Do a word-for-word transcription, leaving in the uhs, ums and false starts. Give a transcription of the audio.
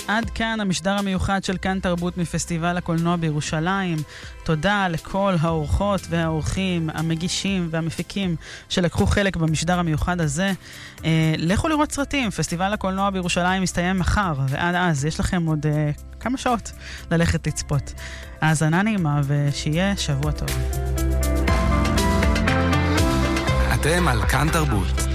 עד כאן המשדר המיוחד של כאן תרבות מפסטיבל הקולנוע בירושלים. תודה לכל האורחות והאורחים, המגישים והמפיקים שלקחו חלק במשדר המיוחד הזה. אה, לכו לראות סרטים, פסטיבל הקולנוע בירושלים מסתיים מחר, ועד אז יש לכם עוד אה, כמה שעות ללכת לצפות. האזנה נעימה ושיהיה שבוע טוב. אתם על כאן תרבות.